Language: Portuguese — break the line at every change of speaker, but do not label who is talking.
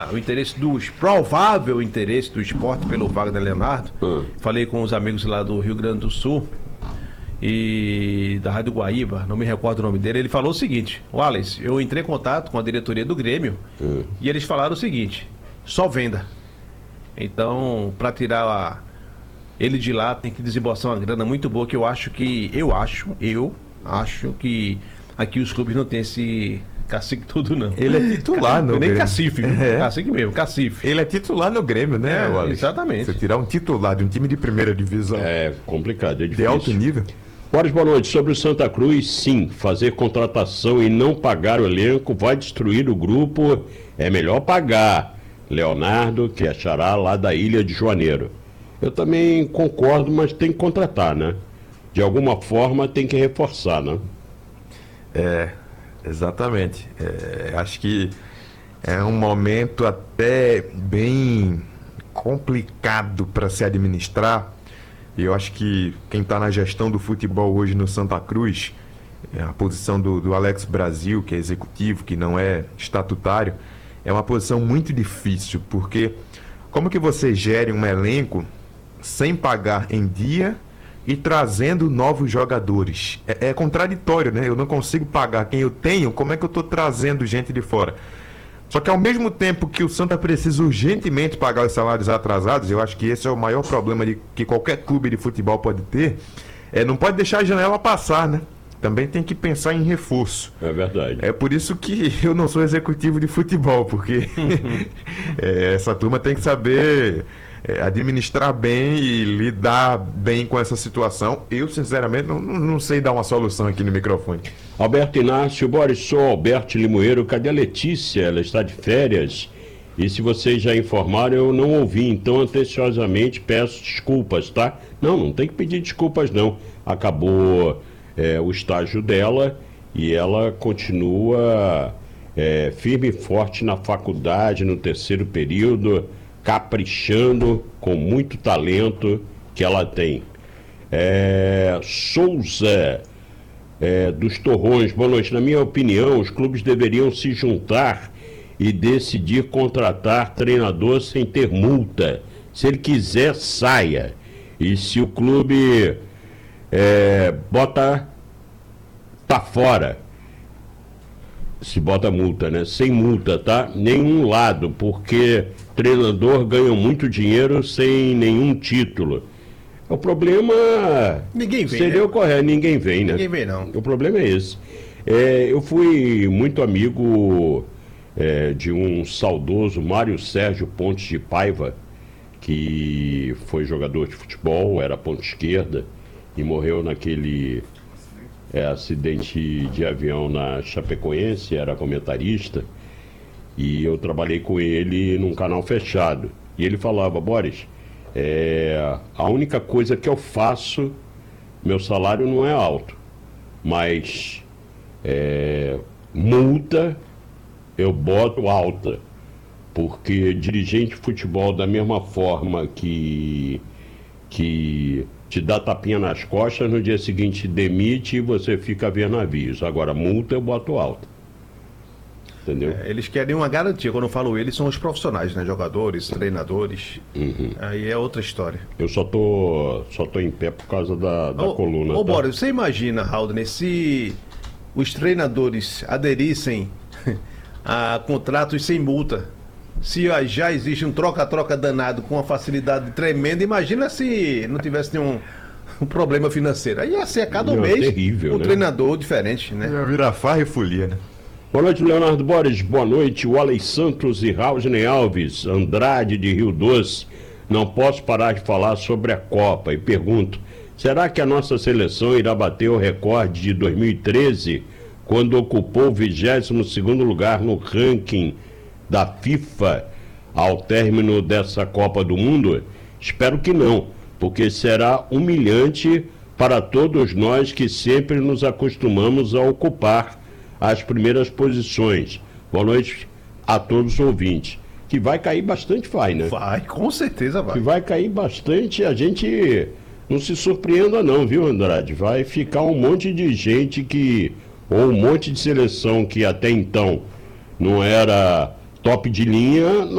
o interesse provável interesse do esporte pelo Wagner Leonardo. Falei com os amigos lá do Rio Grande do Sul e da Rádio Guaíba, não me recordo o nome dele. Ele falou o seguinte: Wallace, eu entrei em contato com a diretoria do Grêmio e eles falaram o seguinte: só venda. Então, para tirar ele de lá, tem que desembolsar uma grana muito boa, que eu acho que aqui os clubes não têm esse cacique tudo, não.
Ele é titular no
nem
Grêmio.
Cacife, viu? Cacique mesmo, cacife.
Ele é titular no Grêmio, né, Wallace?
Exatamente.
Você tirar um titular de um time de primeira divisão
É complicado, é difícil.
de alto nível.
Boa noite. Sobre o Santa Cruz, sim, fazer contratação e não pagar o elenco vai destruir o grupo. É melhor pagar. Leonardo, que é xará lá da Ilha de Janeiro. Eu também concordo, mas tem que contratar, né? De alguma forma tem que reforçar, né?
Exatamente. Acho que é um momento até bem complicado para se administrar. E eu acho que quem está na gestão do futebol hoje no Santa Cruz, a posição do Alex Brasil, que é executivo, que não é estatutário, é uma posição muito difícil, porque como que você gere um elenco sem pagar em dia e trazendo novos jogadores? É contraditório, né? Eu não consigo pagar quem eu tenho, como é que eu estou trazendo gente de fora? Só que ao mesmo tempo que o Santa precisa urgentemente pagar os salários atrasados, eu acho que esse é o maior problema que qualquer clube de futebol pode ter, não pode deixar a janela passar, né? Também tem que pensar em reforço.
É verdade.
É por isso que eu não sou executivo de futebol, porque essa turma tem que saber administrar bem e lidar bem com essa situação. Eu, sinceramente, não sei dar uma solução aqui no microfone.
Alberto Inácio, Boris Sou, Alberto Limoeiro, cadê a Letícia? Ela está de férias. E se vocês já informaram, eu não ouvi, então atenciosamente peço desculpas, tá? Não tem que pedir desculpas, não. Acabou o estágio dela e ela continua firme e forte na faculdade, no terceiro período, caprichando com muito talento que ela tem. Souza, dos Torrões, boa noite. Na minha opinião, os clubes deveriam se juntar e decidir contratar treinador sem ter multa. Se ele quiser, saia. E se o clube tá fora, se bota multa, né? Sem multa, tá? Nenhum lado, porque treinador ganha muito dinheiro sem nenhum título. O problema
Ninguém vem,
seria
né?
o correto, ninguém vem, né?
Ninguém vem, não.
O problema é esse. Eu fui muito amigo de um saudoso Mário Sérgio Pontes de Paiva, que foi jogador de futebol, era ponta esquerda e morreu naquele acidente de avião na Chapecoense, era comentarista, e eu trabalhei com ele num canal fechado. E ele falava: Boris, a única coisa que eu faço, meu salário não é alto, mas multa eu boto alta, porque dirigente de futebol, da mesma forma que te dá tapinha nas costas, no dia seguinte demite e você fica a ver navios. Agora, multa eu boto alta. Entendeu?
Eles querem uma garantia. Quando eu falo eles, são os profissionais, né? Jogadores, treinadores. Aí é outra história.
Eu só tô em pé por causa da coluna.
Ô, Boris, você imagina, Haldner, se os treinadores aderissem a contratos sem multa, se já existe um troca-troca danado com uma facilidade tremenda, imagina se não tivesse nenhum problema financeiro. Aí ia ser a cada mês
terrível,
um
né?
treinador diferente, né?
Ia virar farra e folia, né?
Boa noite, Leonardo Boris. Boa noite, Wallace Santos e Raulney Alves, Andrade de Rio Doce. Não posso parar de falar sobre a Copa e pergunto: será que a nossa seleção irá bater o recorde de 2013, quando ocupou o 22º lugar no ranking da FIFA ao término dessa Copa do Mundo? Espero que não, porque será humilhante para todos nós que sempre nos acostumamos a ocupar as primeiras posições. Boa noite a todos os ouvintes. Que vai cair bastante, né?
Vai, com certeza vai.
Que vai cair bastante, a gente não se surpreenda não, viu, Andrade? Vai ficar um monte de gente ou um monte de seleção que até então não era top de linha,